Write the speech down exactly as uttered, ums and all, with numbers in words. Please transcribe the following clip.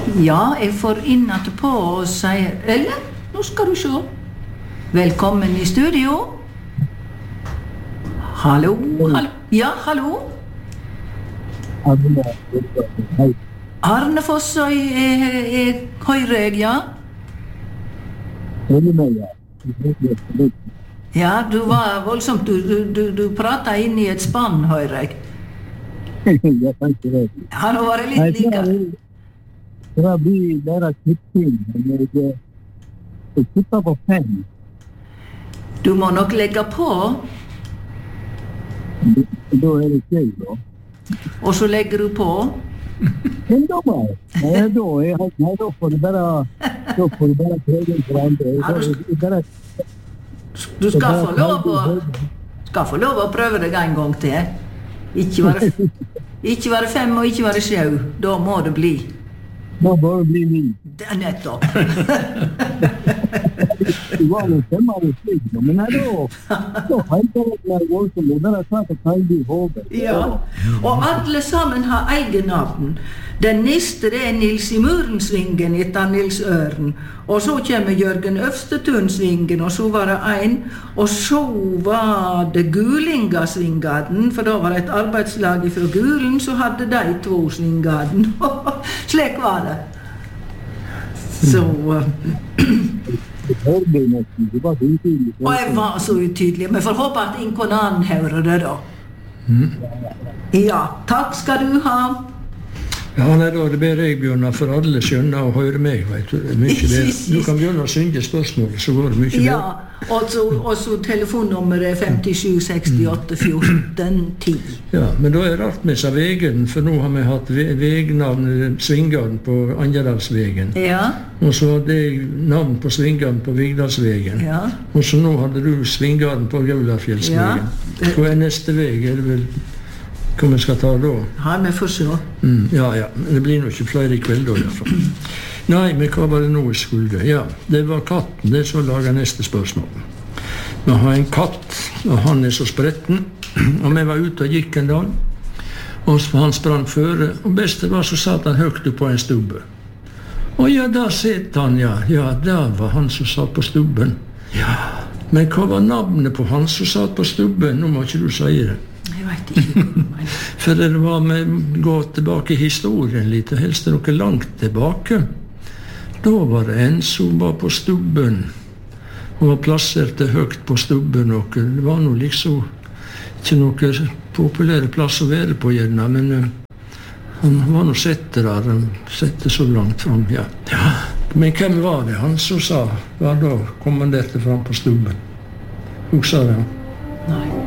Ja, jeg får inn etterpå og sier, Ellen, nå skal du se. Velkommen i studio. Hallo, hallo. Ja, hallo. Arne Fossøy, jeg, jeg hører jeg, ja? Ja, du var voldsomt, du, du, du, du pratet inn i et spann, hører jeg. Ja, kanskje det. Ja, nå var det litt like. Det blir deres klipping, men jeg, jeg sitter på fem. Du må nok legge på. Da er det ikke da. Og så legger du på. Enda mer. Nei, da, jeg, nei, da får du bare, da får du bare prøve for andre. Ja, du, Jeg bare, du skal få lov å, skal få lov å prøve deg en gang til. Ikke være, ikke være fem og ikke være sju. Da må det bli. da bare blir min. Det er nettopp. Det var noen femmer og slik, men nei, da, da heter det meg voldsomt, og det er klart at jeg blir hodet. Ja, og alle sammen har egen navn. Den neste det er Nils i Murensvingen etter Nils Øren, og så kommer Jørgen Øvstetunsvingen, og så var det en, og så var det Gulingasvingaden, for da var det et arbeidslag fra Gulen, så hadde de to svingaden. Slik var det. Så... Det var utydelig. Og jeg var så utydelig, men får håpe at ingen annen hører det da. Ja, takk skal du ha. Ja, nei, da det ber jeg, Bjørnar, for alle skjønner og hører meg, vet du. Det er mye bedre. Du kan begynne å synge spørsmålet, så går det mye bedre. Ja, og så, og så telefonnummeret femtisju sekstiåtte fjorten ti. Ja, men da er det alt med seg vegen, for nå har vi hatt vegnavnet Svingarden på Angeldalsvegen. Ja. Og så hadde jeg navn på Svingarden på Vigdalsvegen. Ja. Og så nå hadde du Svingarden på Gaularfjellsvegen. Ja. Hva er neste veg? Er det vel hva vi skal ta da? Ja, vi får se. Mm, ja, ja. Men det blir nok ikke flere i kveld da, i hvert fall. Nei, men hva var det nå jeg skulle? Ja, det var katten, det som lager neste spørsmål. Vi har en katt, og han er så spretten, og vi var ute og gikk en dag, og han sprang føre, og beste var så satt han høyt på en stubbe. Og ja, da sitter han, ja, ja, der var han som satt på stubben. Ja, men hva var navnet på han som satt på stubben? Nå må ikke du si det. Jeg vet ikke. For det var med gå tilbake i historien litt, og helst noe langt tilbake. Da var det en som var på stubben, og var plassert høyt på stubben, og det var noe liksom ikke noe populære plass å være på gjerne, men uh, han var noe setter der, han setter så langt fram, ja. Ja. Men hvem var det han som sa, var da kommanderte fram på stubben? Husker du det? Nei.